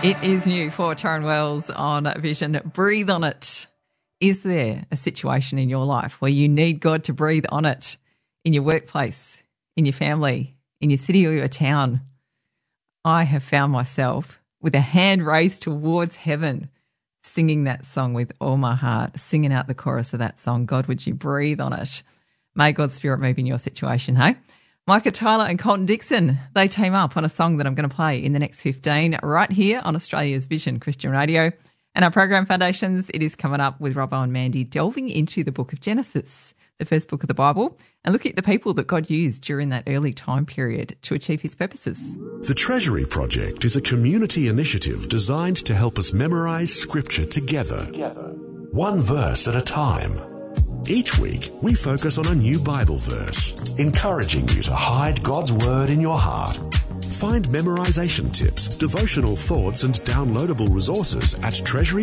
It is new for Taryn Wells on Vision. Breathe on it. Is there a situation in your life where you need God to breathe on it? In your workplace, in your family, in your city or your town? I have found myself with a hand raised towards heaven, singing that song with all my heart, singing out the chorus of that song. God, would you breathe on it? May God's Spirit move in your situation, hey? Micah Tyler and Colton Dixon, they team up on a song that I'm going to play in the next 15 right here on Australia's Vision Christian Radio. And our program Foundations, it is coming up with Robbo and Mandy delving into the book of Genesis, the first book of the Bible, and looking at the people that God used during that early time period to achieve his purposes. The Treasury Project is a community initiative designed to help us memorise Scripture together, one verse at a time. Each week, we focus on a new Bible verse, encouraging you to hide God's Word in your heart. Find memorization tips, devotional thoughts and downloadable resources at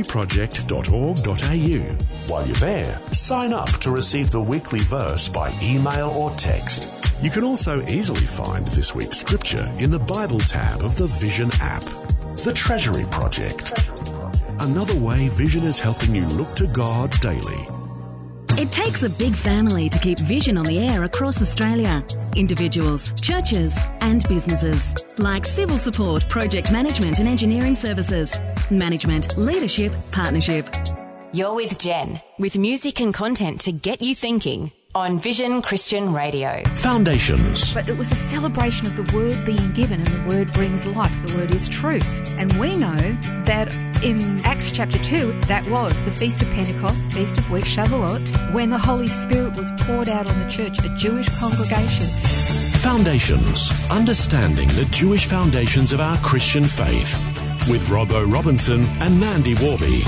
treasuryproject.org.au. While you're there, sign up to receive the weekly verse by email or text. You can also easily find this week's scripture in the Bible tab of the Vision app. The Treasury Project. Another way Vision is helping you look to God daily. It takes a big family to keep Vision on the air across Australia. Individuals, churches and businesses. Like civil support, project management and engineering services. Management, leadership, partnership. You're with Jen, with music and content to get you thinking on Vision Christian Radio. Foundations. But it was a celebration of the Word being given, and the Word brings life. The Word is truth. And we know that in Acts chapter 2, that was the Feast of Pentecost, Feast of Weeks, Shavuot, when the Holy Spirit was poured out on the church, a Jewish congregation. Foundations. Understanding the Jewish foundations of our Christian faith. With Robbo Robinson and Mandy Warby.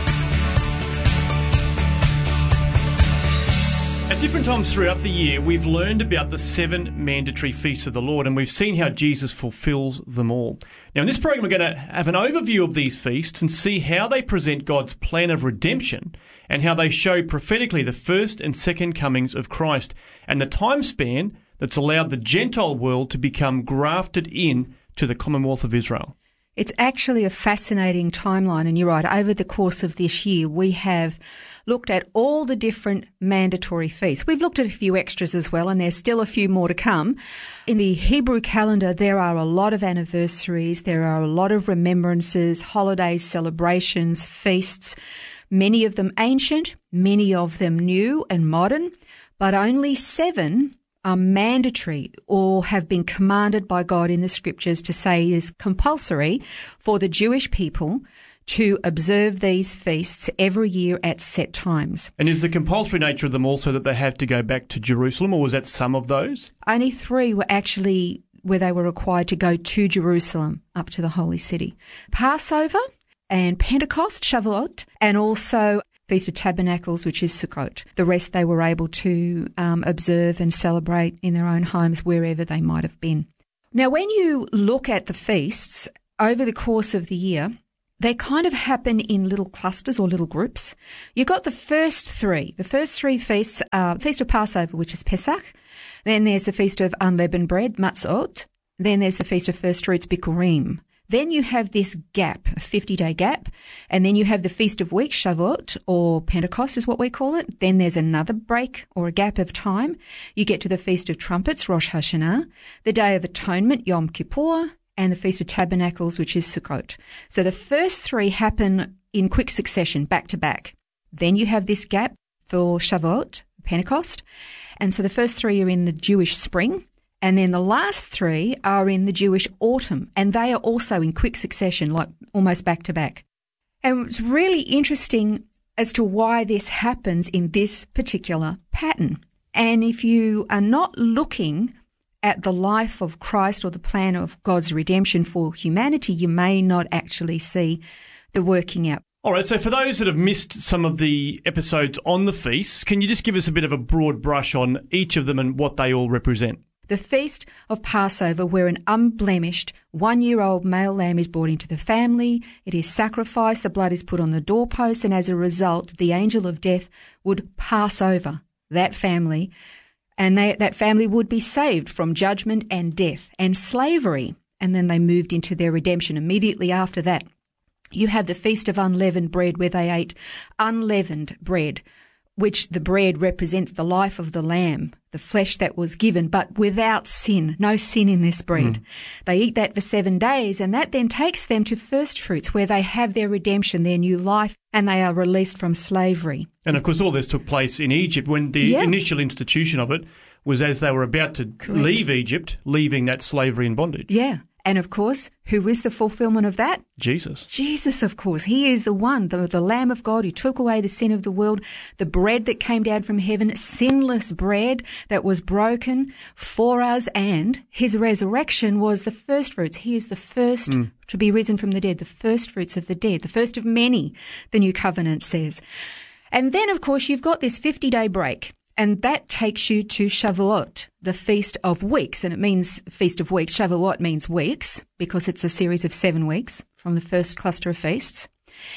At different times throughout the year, we've learned about the 7 mandatory feasts of the Lord, and we've seen how Jesus fulfills them all. Now, in this program, we're going to have an overview of these feasts and see how they present God's plan of redemption and how they show prophetically the first and second comings of Christ and the time span that's allowed the Gentile world to become grafted in to the Commonwealth of Israel. It's actually a fascinating timeline, and you're right, over the course of this year we have looked at all the different mandatory feasts. We've looked at a few extras as well, and there's still a few more to come. In the Hebrew calendar, there are a lot of anniversaries, there are a lot of remembrances, holidays, celebrations, feasts, many of them ancient, many of them new and modern, but only 7 are mandatory or have been commanded by God in the scriptures to say it is compulsory for the Jewish people to observe these feasts every year at set times. And is the compulsory nature of them also that they have to go back to Jerusalem, or was that some of those? Only 3 were actually where they were required to go to Jerusalem, up to the holy city. Passover and Pentecost, Shavuot, and also Feast of Tabernacles, which is Sukkot. The rest they were able to observe and celebrate in their own homes wherever they might have been. Now, when you look at the feasts over the course of the year, they kind of happen in little clusters or little groups. You've got the first 3. The first 3 feasts are Feast of Passover, which is Pesach. Then there's the Feast of Unleavened Bread, Matzot. Then there's the Feast of First Fruits, Bikurim. Then you have this gap, a 50-day gap, and then you have the Feast of Weeks, Shavuot, or Pentecost is what we call it. Then there's another break or a gap of time. You get to the Feast of Trumpets, Rosh Hashanah, the Day of Atonement, Yom Kippur, and the Feast of Tabernacles, which is Sukkot. So the first 3 happen in quick succession, back to back. Then you have this gap for Shavuot, Pentecost, and so the first 3 are in the Jewish spring. And then the last 3 are in the Jewish autumn, and they are also in quick succession, like almost back to back. And it's really interesting as to why this happens in this particular pattern. And if you are not looking at the life of Christ or the plan of God's redemption for humanity, you may not actually see the working out. All right, so for those that have missed some of the episodes on the feasts, can you just give us a bit of a broad brush on each of them and what they all represent? The Feast of Passover, where an unblemished 1-year-old male lamb is brought into the family, it is sacrificed, the blood is put on the doorpost, and as a result, the angel of death would pass over that family, and that family would be saved from judgment and death and slavery. And then they moved into their redemption immediately after that. You have the Feast of Unleavened Bread, where they ate unleavened bread, which the bread represents the life of the Lamb, the flesh that was given, but without sin, no sin in this bread. They eat that for 7 days, and that then takes them to first fruits, where they have their redemption, their new life, and they are released from slavery. And of course, all this took place in Egypt when the initial institution of it was as they were about to leave Egypt, leaving that slavery and bondage. Yeah. And of course, who is the fulfillment of that? Jesus. Jesus, of course. He is the one, the Lamb of God who took away the sin of the world, the bread that came down from heaven, sinless bread that was broken for us, and his resurrection was the first fruits. He is the first to be risen from the dead, the first fruits of the dead, the first of many, the New Covenant says. And then, of course, you've got this 50-day break. And that takes you to Shavuot, the Feast of Weeks. And it means Feast of Weeks. Shavuot means weeks because it's a series of 7 weeks from the first cluster of feasts.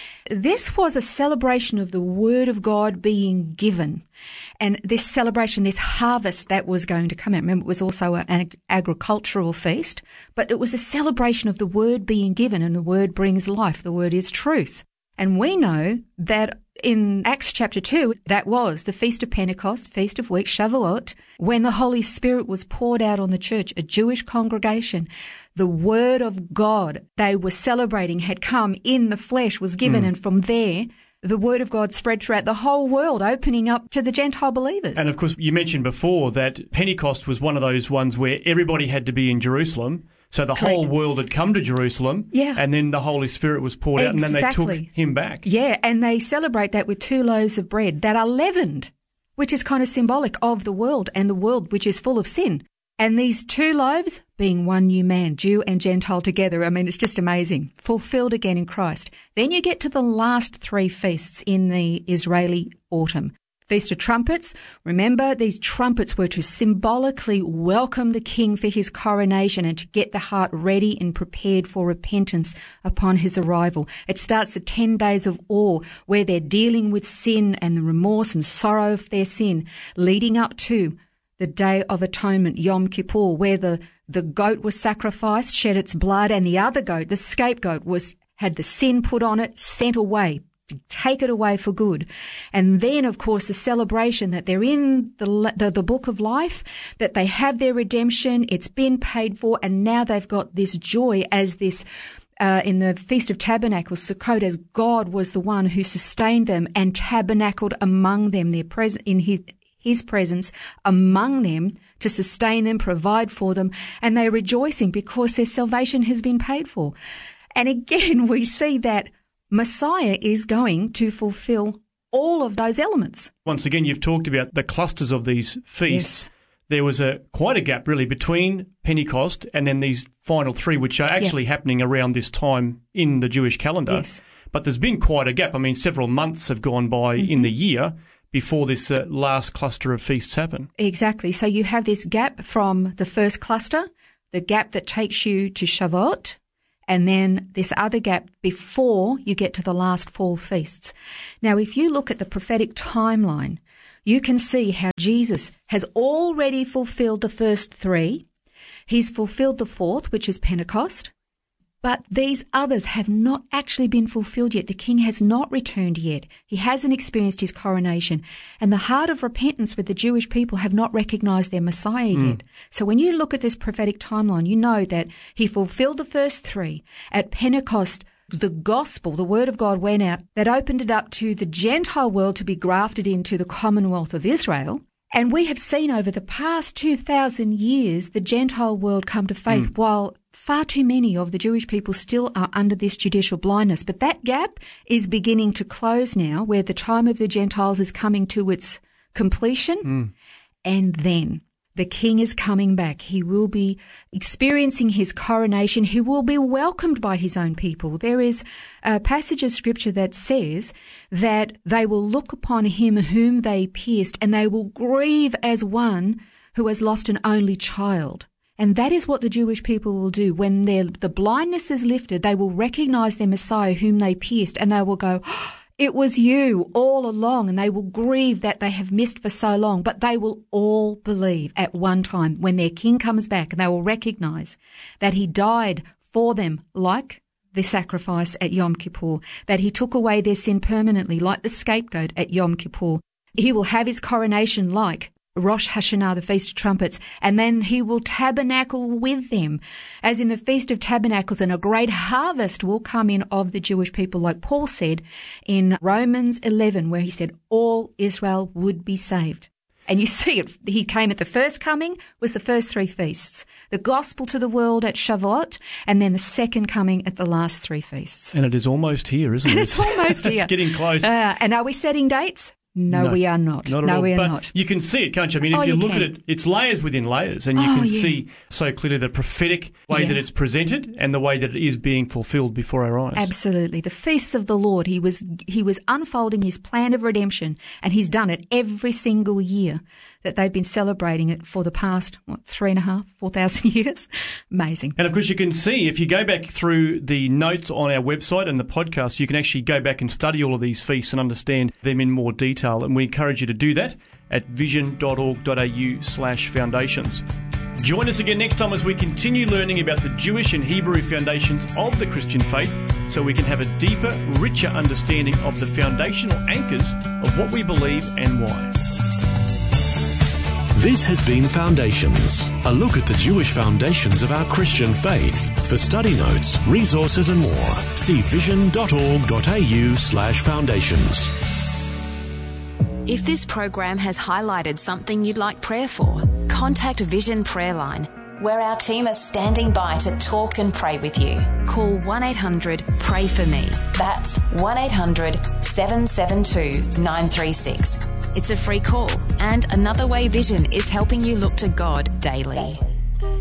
This was a celebration of the Word of God being given. And this celebration, this harvest that was going to come out. Remember, it was also an agricultural feast, but it was a celebration of the Word being given, and the Word brings life. The Word is truth. And we know that in Acts chapter 2, that was the Feast of Pentecost, Feast of Weeks, Shavuot, when the Holy Spirit was poured out on the church, a Jewish congregation. The Word of God they were celebrating had come in the flesh, was given, and from there, the Word of God spread throughout the whole world, opening up to the Gentile believers. And of course, you mentioned before that Pentecost was one of those ones where everybody had to be in Jerusalem. So the whole world had come to Jerusalem, and then the Holy Spirit was poured out, and then they took him back. Yeah, and they celebrate that with 2 loaves of bread that are leavened, which is kind of symbolic of the world, and the world which is full of sin. And these 2 loaves being one new man, Jew and Gentile together. I mean, it's just amazing. Fulfilled again in Christ. Then you get to the last 3 feasts in the Israeli autumn. Feast of Trumpets. Remember, these trumpets were to symbolically welcome the king for his coronation and to get the heart ready and prepared for repentance upon his arrival. It starts the 10 days of awe, where they're dealing with sin and the remorse and sorrow of their sin, leading up to the Day of Atonement, Yom Kippur, where the goat was sacrificed, shed its blood, and the other goat, the scapegoat, had the sin put on it, sent away, take it away for good. And then, of course, the celebration that they're in the book of life, that they have their redemption, it's been paid for, and now they've got this joy as this in the Feast of Tabernacles, Sukkot, as God was the one who sustained them and tabernacled among them, in his presence among them to sustain them, provide for them, and they're rejoicing because their salvation has been paid for. And again, we see that Messiah is going to fulfill all of those elements. Once again, you've talked about the clusters of these feasts. Yes. There was quite a gap, really, between Pentecost and then these final 3, which are actually happening around this time in the Jewish calendar. Yes. But there's been quite a gap. I mean, several months have gone by in the year before this last cluster of feasts happen. Exactly. So you have this gap from the first cluster, the gap that takes you to Shavuot, and then this other gap before you get to the last fall feasts. Now, if you look at the prophetic timeline, you can see how Jesus has already fulfilled the first 3. He's fulfilled the 4th, which is Pentecost. But these others have not actually been fulfilled yet. The king has not returned yet. He hasn't experienced his coronation. And the heart of repentance with the Jewish people have not recognized their Messiah yet. So when you look at this prophetic timeline, you know that he fulfilled the first 3. At Pentecost, the gospel, the word of God went out that opened it up to the Gentile world to be grafted into the commonwealth of Israel. And we have seen over the past 2,000 years the Gentile world come to faith, while far too many of the Jewish people still are under this judicial blindness. But that gap is beginning to close now, where the time of the Gentiles is coming to its completion. And then the king is coming back. He will be experiencing his coronation. He will be welcomed by his own people. There is a passage of scripture that says that they will look upon him whom they pierced, and they will grieve as one who has lost an only child. And that is what the Jewish people will do. When the blindness is lifted, they will recognize their Messiah whom they pierced, and they will go, "It was you all along," and they will grieve that they have missed for so long. But they will all believe at one time when their king comes back, and they will recognize that he died for them like the sacrifice at Yom Kippur, that he took away their sin permanently, like the scapegoat at Yom Kippur. He will have his coronation like Rosh Hashanah, the Feast of Trumpets, and then he will tabernacle with them, as in the Feast of Tabernacles, and a great harvest will come in of the Jewish people, like Paul said in Romans 11, where he said all Israel would be saved. And you see it, he came at the first coming, was the first 3 feasts. The gospel to the world at Shavuot, and then the second coming at the last 3 feasts. And it is almost here, isn't it? It's almost here. It's getting close. And are we setting dates? No, we are not. Not at all. We are but not. You can see it, can't you? I mean, if you look at it, it's layers within layers, and you can see so clearly the prophetic way that it's presented and the way that it is being fulfilled before our eyes. Absolutely. The feasts of the Lord, he was unfolding his plan of redemption, and he's done it every single year that they've been celebrating it for the past, 4,000 years? Amazing. And of course, you can see, if you go back through the notes on our website and the podcast, you can actually go back and study all of these feasts and understand them in more detail. And we encourage you to do that at vision.org.au/foundations. Join us again next time as we continue learning about the Jewish and Hebrew foundations of the Christian faith, so we can have a deeper, richer understanding of the foundational anchors of what we believe and why. This has been Foundations, a look at the Jewish foundations of our Christian faith. For study notes, resources and more, see vision.org.au/foundations. If this program has highlighted something you'd like prayer for, contact Vision Prayer Line, where our team are standing by to talk and pray with you. Call 1-800-PRAY-FOR-ME. That's 1-800-772-936. It's a free call, and Another Way Vision is helping you look to God daily.